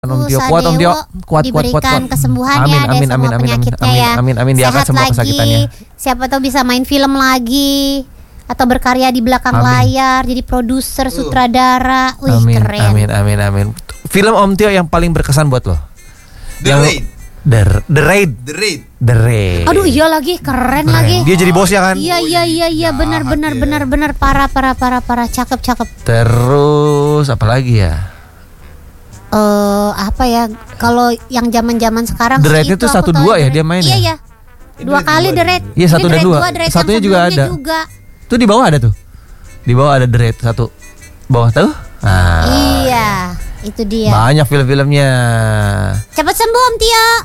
Om Tio, kuat Om Tio, kuat. Diberikan kesembuhan amin, ya dari amin, semua amin, penyakitnya amin, ya. amin, amin, diangkat Sehat semua lagi, kesakitannya. siapa tahu bisa main film lagi atau berkarya di belakang layar, jadi produser, sutradara. Wih, Amin, keren. amin. Film Om Tio yang paling berkesan buat lo? The Raid. The Raid. Aduh iya lagi, keren lagi. Dia jadi bos ya kan? Iya, benar, parah, cakep. Terus apa lagi ya? Apa ya? Kalau yang zaman sekarang The Raid itu aku 1, 2 ya The dia Raid. main Iya, ya? 2 kali The Raid. Iya, 1 dan 2. The Raid Satunya yang juga sebelumnya ada. juga. Tuh di bawah ada tuh. Di bawah ada The Raid 1. Bawah tuh? Nah. Iya, itu dia. Banyak film-filmnya. Cepat sembuh Om Tio.